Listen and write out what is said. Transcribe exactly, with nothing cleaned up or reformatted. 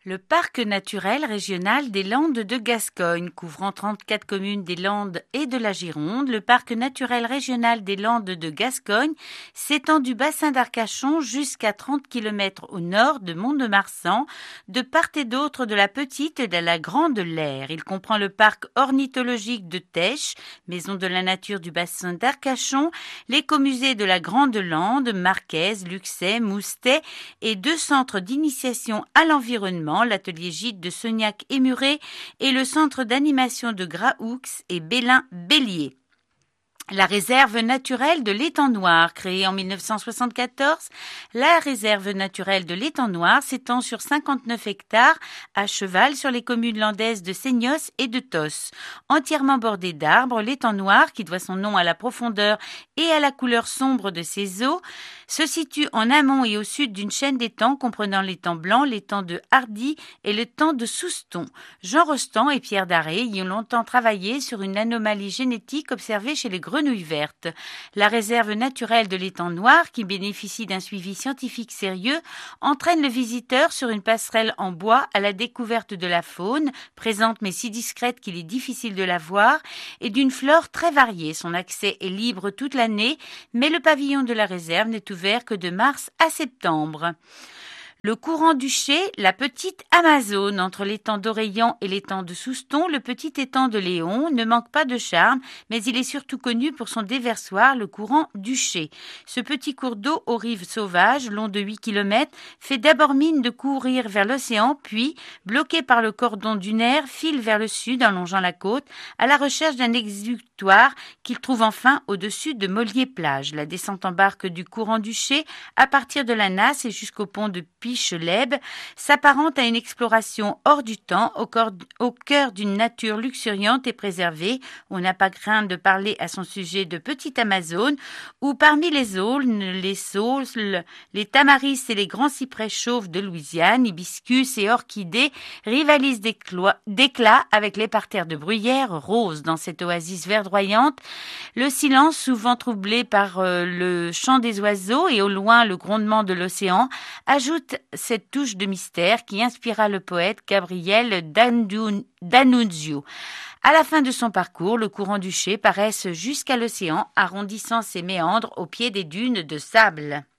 Le parc naturel régional des Landes de Gascogne, couvrant trente-quatre communes des Landes et de la Gironde, le parc naturel régional des Landes de Gascogne s'étend du bassin d'Arcachon jusqu'à trente kilomètres au nord de Mont-de-Marsan, de part et d'autre de la Petite et de la Grande Laire. Il comprend le parc ornithologique de Têche, maison de la nature du bassin d'Arcachon, l'écomusée de la Grande Lande, Marquès, Luxay, Moustet et deux centres d'initiation à l'environnement, l'atelier gîte de Sognac et Muret et le centre d'animation de Graoux et Bélin-Bélier. La réserve naturelle de l'Étang Noir, créée en mille neuf cent soixante-quatorze, la réserve naturelle de l'Étang Noir s'étend sur cinquante-neuf hectares à cheval sur les communes landaises de Seignos et de Tos. Entièrement bordée d'arbres, l'Étang Noir, qui doit son nom à la profondeur et à la couleur sombre de ses eaux, se situe en amont et au sud d'une chaîne d'étangs comprenant l'étang Blanc, l'étang de Hardy et l'étang de Souston. Jean Rostand et Pierre Daré y ont longtemps travaillé sur une anomalie génétique observée chez les grenouilles vertes. La réserve naturelle de l'étang Noir, qui bénéficie d'un suivi scientifique sérieux, entraîne le visiteur sur une passerelle en bois à la découverte de la faune, présente mais si discrète qu'il est difficile de la voir, et d'une flore très variée. Son accès est libre toute l'année, mais le pavillon de la réserve n'est ouvert que de mars à septembre. Le courant du Ché, la petite Amazone, entre l'étang d'Oreillan et l'étang de Souston, le petit étang de Léon, ne manque pas de charme, mais il est surtout connu pour son déversoir, le courant du Ché. Ce petit cours d'eau aux rives sauvages, long de huit kilomètres, fait d'abord mine de courir vers l'océan, puis, bloqué par le cordon dunaire, file vers le sud en longeant la côte, à la recherche d'un exutoire qu'il trouve enfin au-dessus de Mollier-Plage. La descente en barque du courant du Ché, à partir de la Nasse et jusqu'au pont de Picheleb, s'apparente à une exploration hors du temps, au, corps, au cœur d'une nature luxuriante et préservée. On n'a pas craint de parler à son sujet de petite Amazone, où parmi les aulnes, les saules, les tamaris et les grands cyprès chauves de Louisiane, hibiscus et orchidées rivalisent d'éclat avec les parterres de bruyères roses dans cette oasis verdoyante. Le silence, souvent troublé par euh, le chant des oiseaux et au loin le grondement de l'océan, ajoute cette touche de mystère qui inspira le poète Gabriel D'Annunzio. À la fin de son parcours, le courant du Ché paraisse jusqu'à l'océan, arrondissant ses méandres au pied des dunes de sable.